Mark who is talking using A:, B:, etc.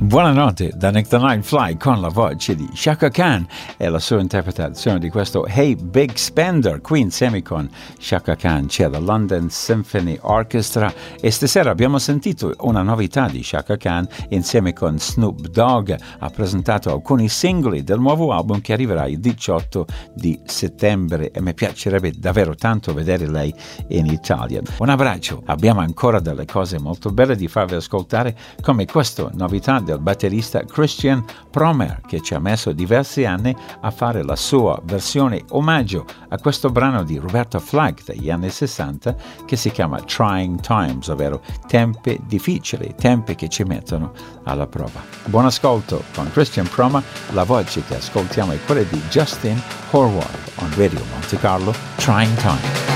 A: Buonanotte da Nick the Nightfly con la voce di Chaka Khan e la sua interpretazione di questo Hey Big Spender. Qui insieme con Chaka Khan c'è la London Symphony Orchestra e stasera abbiamo sentito una novità di Chaka Khan insieme con Snoop Dogg. Ha presentato alcuni singoli del nuovo album che arriverà il 18 di settembre e mi piacerebbe davvero tanto vedere lei in Italia. Un abbraccio, abbiamo ancora delle cose molto belle di farvi ascoltare, come questa novità del batterista Christian Promer, che ci ha messo diversi anni a fare la sua versione omaggio a questo brano di Roberta Flack degli anni 60 che si chiama Trying Times, ovvero tempi difficili, tempi che ci mettono alla prova. Buon ascolto con Christian Promer. La voce che ascoltiamo è quella di Justin Horvath on Radio Monte Carlo, Trying Times.